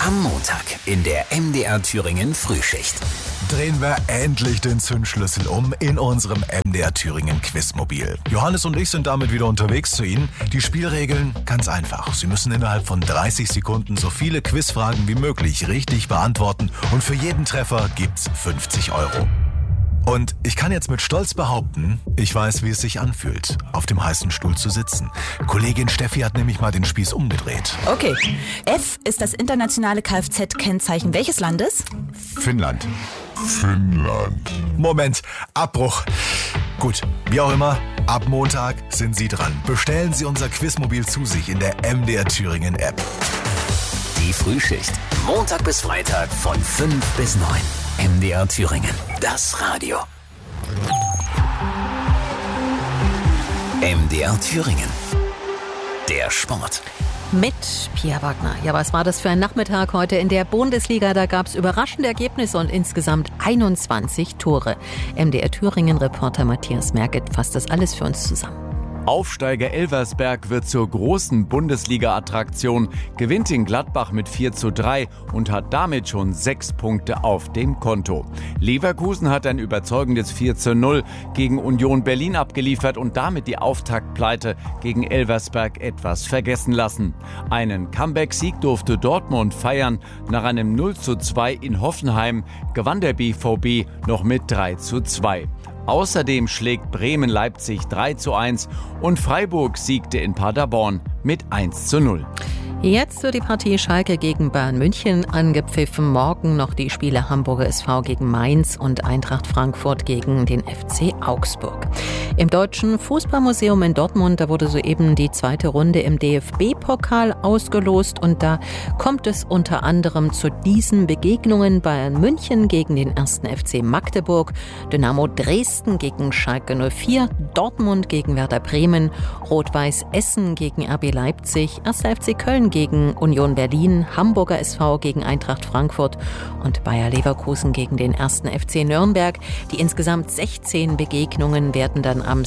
Am Montag in der MDR Thüringen Frühschicht. Drehen wir endlich den Zündschlüssel um in unserem MDR Thüringen Quizmobil. Johannes und ich sind damit wieder unterwegs zu Ihnen. Die Spielregeln ganz einfach. Sie müssen innerhalb von 30 Sekunden so viele Quizfragen wie möglich richtig beantworten und für jeden Treffer gibt's 50 €. Und ich kann jetzt mit Stolz behaupten, ich weiß, wie es sich anfühlt, auf dem heißen Stuhl zu sitzen. Kollegin Steffi hat nämlich mal den Spieß umgedreht. Okay. F ist das internationale Kfz-Kennzeichen welches Landes? Finnland. Moment, Abbruch. Gut, wie auch immer, ab Montag sind Sie dran. Bestellen Sie unser Quizmobil zu sich in der MDR Thüringen App. Die Frühschicht. Montag bis Freitag von 5 bis 9. MDR Thüringen. Das Radio. MDR Thüringen. Der Sport. Mit Pia Wagner. Ja, was war das für ein Nachmittag heute in der Bundesliga? Da gab es überraschende Ergebnisse und insgesamt 21 Tore. MDR Thüringen-Reporter Matthias Merget fasst das alles für uns zusammen. Aufsteiger Elversberg wird zur großen Bundesliga-Attraktion, gewinnt in Gladbach mit 4:3 und hat damit schon 6 Punkte auf dem Konto. Leverkusen hat ein überzeugendes 4:0 gegen Union Berlin abgeliefert und damit die Auftaktpleite gegen Elversberg etwas vergessen lassen. Einen Comeback-Sieg durfte Dortmund feiern. Nach einem 0:2 in Hoffenheim gewann der BVB noch mit 3:2. Außerdem schlägt Bremen Leipzig 3:1 und Freiburg siegte in Paderborn mit 1:0. Jetzt wird die Partie Schalke gegen Bayern München angepfiffen. Morgen noch die Spiele Hamburger SV gegen Mainz und Eintracht Frankfurt gegen den FC Augsburg. Im Deutschen Fußballmuseum in Dortmund, da wurde soeben die zweite Runde im DFB-Pokal ausgelost und da kommt es unter anderem zu diesen Begegnungen: Bayern München gegen den 1. FC Magdeburg, Dynamo Dresden gegen Schalke 04, Dortmund gegen Werder Bremen, Rot-Weiß Essen gegen RB Leipzig, 1. FC Köln gegen Union Berlin, Hamburger SV gegen Eintracht Frankfurt und Bayer Leverkusen gegen den 1. FC Nürnberg. Die insgesamt 16 Begegnungen werden dann am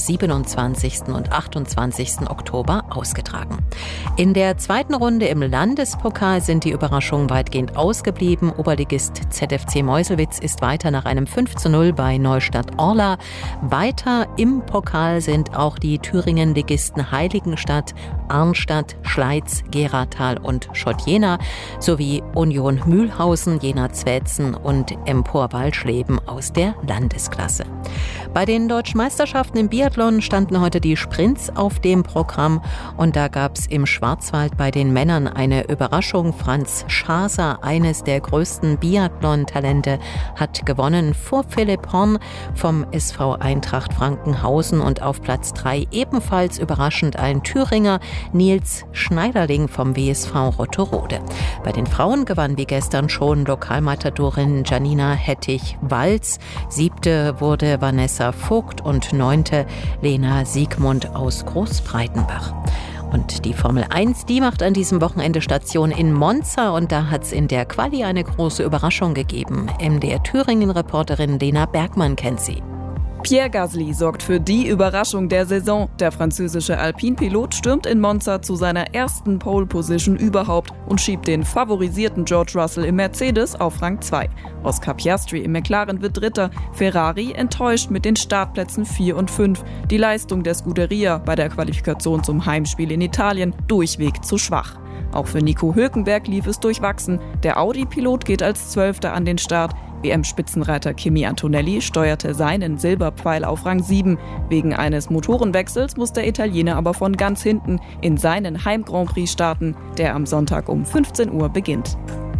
27. und 28. Oktober ausgetragen. In der zweiten Runde im Landespokal sind die Überraschungen weitgehend ausgeblieben. Oberligist ZFC Meuselwitz ist weiter nach einem 5:0 bei Neustadt Orla. Weiter im Pokal sind auch die Thüringen-Ligisten Heiligenstadt, Arnstadt, Schleiz, Geratal und Schott-Jena sowie Union Mühlhausen, Jena-Zweitzen und Empor Walschleben aus der Landesklasse. Bei den Deutschen Meisterschaften im Biathlon standen heute die Sprints auf dem Programm und da gab es im Schwarzwald bei den Männern eine Überraschung. Franz Schaser, eines der größten Biathlon-Talente, hat gewonnen vor Philipp Horn vom SV Eintracht Frankenhausen und auf Platz 3 ebenfalls überraschend ein Thüringer, Nils Schneiderling vom WSV Rotterode. Bei den Frauen gewann wie gestern schon Lokalmatadorin Janina Hettich-Walz. 7. wurde Vanessa Vogt und 9. Lena Siegmund aus Großbreitenbach. Und die Formel 1, die macht an diesem Wochenende Station in Monza und da hat es in der Quali eine große Überraschung gegeben. MDR Thüringen-Reporterin Lena Bergmann kennt sie. Pierre Gasly sorgt für die Überraschung der Saison. Der französische Alpine-Pilot stürmt in Monza zu seiner ersten Pole-Position überhaupt und schiebt den favorisierten George Russell im Mercedes auf Rang 2. Oscar Piastri im McLaren wird Dritter, Ferrari enttäuscht mit den Startplätzen 4 und 5. Die Leistung der Scuderia bei der Qualifikation zum Heimspiel in Italien durchweg zu schwach. Auch für Nico Hülkenberg lief es durchwachsen. Der Audi-Pilot geht als 12. an den Start. WM-Spitzenreiter Kimi Antonelli steuerte seinen Silberpfeil auf Rang 7. Wegen eines Motorenwechsels muss der Italiener aber von ganz hinten in seinen Heim-Grand Prix starten, der am Sonntag um 15 Uhr beginnt.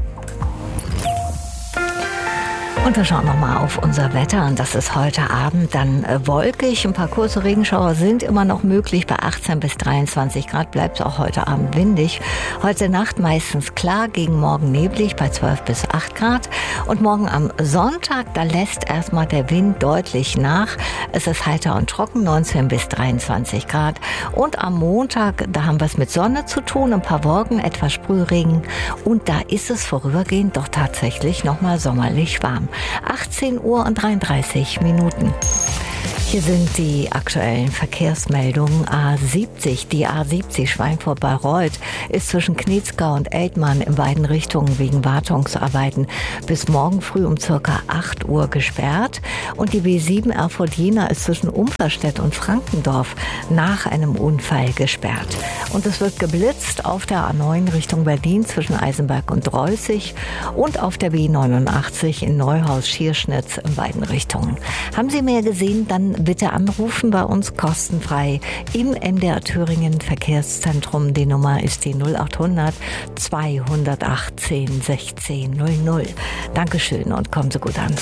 Und wir schauen nochmal auf unser Wetter und das ist heute Abend dann wolkig. Ein paar kurze Regenschauer sind immer noch möglich. Bei 18 bis 23 Grad bleibt es auch heute Abend windig. Heute Nacht meistens klar, gegen morgen neblig bei 12 bis 8 Grad. Und morgen am Sonntag, da lässt erstmal der Wind deutlich nach. Es ist heiter und trocken, 19 bis 23 Grad. Und am Montag, da haben wir es mit Sonne zu tun, ein paar Wolken, etwas Sprühregen. Und da ist es vorübergehend doch tatsächlich nochmal sommerlich warm. 18 Uhr und 33 Minuten. Hier sind die aktuellen Verkehrsmeldungen. A70, die A70 Schweinfurt-Bayreuth ist zwischen Kniezgau und Eltmann in beiden Richtungen wegen Wartungsarbeiten bis morgen früh um ca. 8 Uhr gesperrt. Und die B7 Erfurt-Jena ist zwischen Umferstedt und Frankendorf nach einem Unfall gesperrt. Und es wird geblitzt auf der A9 Richtung Berlin zwischen Eisenberg und Dreußig und auf der B89 in Neuhaus-Schierschnitz in beiden Richtungen. Haben Sie mehr gesehen, dann bitte anrufen bei uns kostenfrei im MDR Thüringen Verkehrszentrum. Die Nummer ist die 0800 218 1600. Dankeschön und kommen Sie gut an.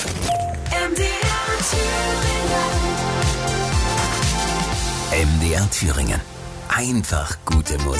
MDR Thüringen. Einfach gute Musik.